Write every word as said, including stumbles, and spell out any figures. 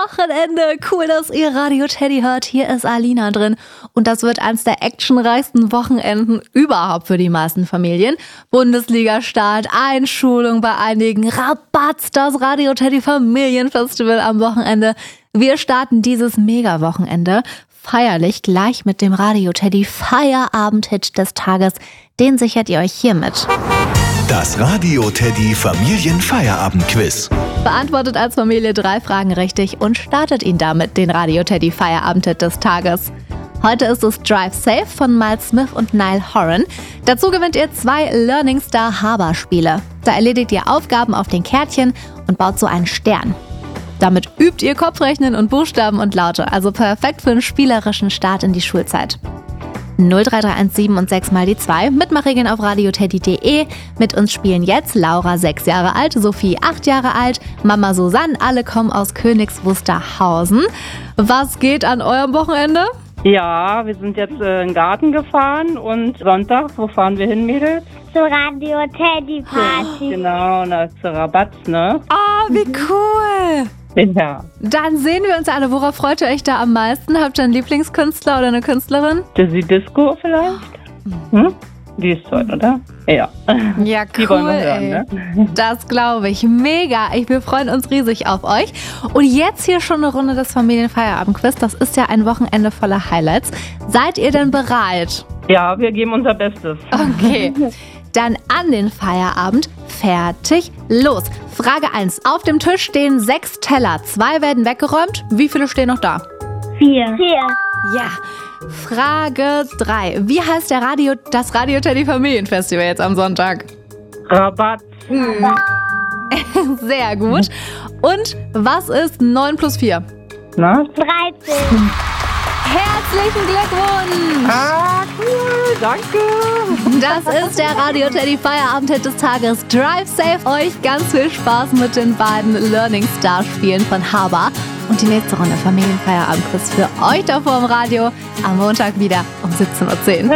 Wochenende. Cool, dass ihr Radio Teddy hört. Hier ist Alina drin. Und das wird eins der actionreichsten Wochenenden überhaupt für die meisten Familien. Bundesliga-Start, Einschulung bei einigen, Rabatz, das Radio Teddy Familienfestival am Wochenende. Wir starten dieses Mega-Wochenende feierlich gleich mit dem Radio Teddy Feierabend-Hit des Tages. Den sichert ihr euch hiermit. Das Radio Teddy Familienfeierabend-Quiz. Beantwortet als Familie drei Fragen richtig und startet ihn damit, den Radio Teddy Feierabend-Hit des Tages. Heute ist es Drive Safe von Miles Smith und Niall Horan. Dazu gewinnt ihr zwei Learning Star Haber-Spiele. Da erledigt ihr Aufgaben auf den Kärtchen und baut so einen Stern. Damit übt ihr Kopfrechnen und Buchstaben und Laute, also perfekt für einen spielerischen Start in die Schulzeit. null drei drei eins sieben und sechs mal die zwei. Mitmachregeln auf radioteddy punkt de. Mit uns spielen jetzt Laura, sechs Jahre alt, Sophie, acht Jahre alt, Mama Susanne, alle kommen aus Königs Wusterhausen. Was geht an eurem Wochenende? Ja, wir sind jetzt äh, in den Garten gefahren und Sonntag, wo fahren wir hin, Mädels? Zur Radio Teddy Party. Genau, na, zur Rabatz, ne? Ah, oh, wie cool! Ja. Dann sehen wir uns alle. Worauf freut ihr euch da am meisten? Habt ihr einen Lieblingskünstler oder eine Künstlerin? Dizzy Disco vielleicht? Hm? Die ist toll, oder? Ja. Ja, cool, die wollen wir hören, ey. ne? Das glaube ich. Mega. Ich, wir freuen uns riesig auf euch. Und jetzt hier schon eine Runde des Familienfeierabend-Quiz. Das ist ja ein Wochenende voller Highlights. Seid ihr denn bereit? Ja, wir geben unser Bestes. Okay. Dann an den Feierabend. Fertig, los. Frage eins. Auf dem Tisch stehen sechs Teller. Zwei werden weggeräumt. Wie viele stehen noch da? Vier. Vier. Ja. Frage drei. Wie heißt der Radio, das Radio Teddy Familienfestival jetzt am Sonntag? Rabatz. Hm. Sehr gut. Und was ist neun plus vier? Na? dreizehn. Herzlichen Glückwunsch! Ah, cool, danke! Das ist der Radio Teddy Feierabend-Hit des Tages. Drive Safe. Euch ganz viel Spaß mit den beiden Learning Star Spielen von Haber. Und die nächste Runde Familienfeierabend-Quiz für euch da vor dem Radio am Montag wieder um siebzehn Uhr zehn.